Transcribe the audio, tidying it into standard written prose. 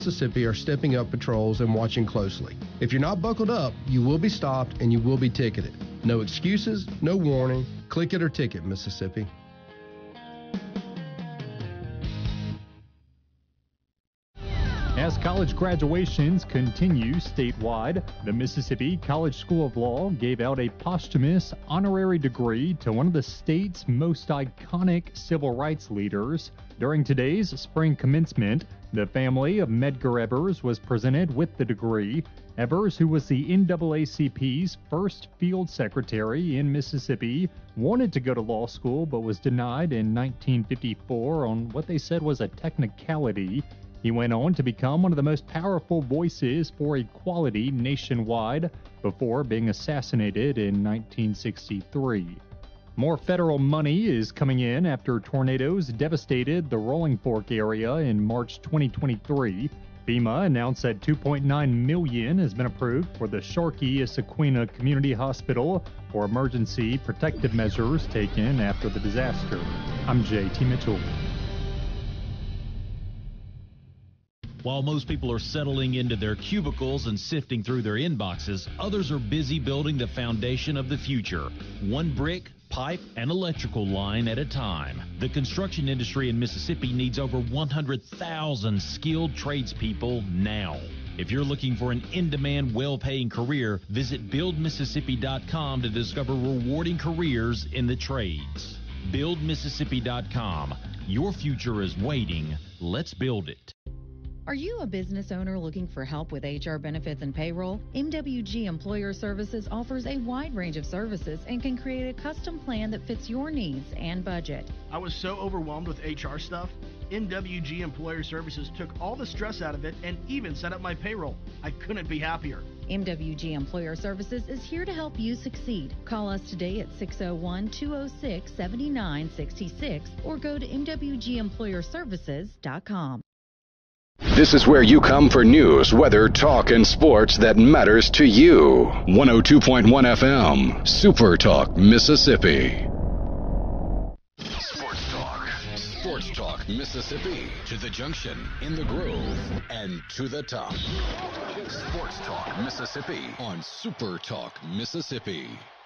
Mississippi are stepping up patrols and watching closely. If you're not buckled up, you will be stopped and you will be ticketed. No excuses, no warning. Click it or ticket, Mississippi. As college graduations continue statewide, the Mississippi College School of Law gave out a posthumous honorary degree to one of the state's most iconic civil rights leaders. During today's spring commencement, the family of Medgar Evers was presented with the degree. Evers, who was the NAACP's first field secretary in Mississippi, wanted to go to law school but was denied in 1954 on what they said was a technicality. He went on to become one of the most powerful voices for equality nationwide before being assassinated in 1963. More federal money is coming in after tornadoes devastated the Rolling Fork area in March 2023. FEMA announced that $2.9 million has been approved for the Sharkey-Issaquena Community Hospital for emergency protective measures taken after the disaster. I'm J.T. Mitchell. While most people are settling into their cubicles and sifting through their inboxes, others are busy building the foundation of the future, one brick, pipe, and electrical line at a time. The construction industry in Mississippi needs over 100,000 skilled tradespeople now. If you're looking for an in-demand, well-paying career, visit BuildMississippi.com to discover rewarding careers in the trades. BuildMississippi.com. Your future is waiting. Let's build it. Are you a business owner looking for help with HR benefits and payroll? MWG Employer Services offers a wide range of services and can create a custom plan that fits your needs and budget. I was so overwhelmed with HR stuff. MWG Employer Services took all the stress out of it and even set up my payroll. I couldn't be happier. MWG Employer Services is here to help you succeed. Call us today at 601-206-7966 or go to MWGEmployerServices.com. This is where you come for news, weather, talk, and sports that matters to you. 102.1 FM, Super Talk, Mississippi. Sports Talk, Mississippi. To the junction, in the Grove, and to the top. Sports Talk, Mississippi on Super Talk, Mississippi.